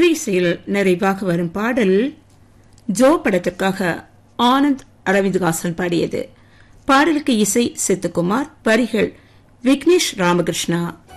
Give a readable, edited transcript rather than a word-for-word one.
திரைசையில் நிறைவாக வரும் பாடல் ஜோ படத்திற்காக ஆனந்த் அரவிந்த்காசன் பாடியது. பாடலுக்கு இசை சித்துக்குமார், வரிகள் விக்னேஷ் ராமகிருஷ்ணா.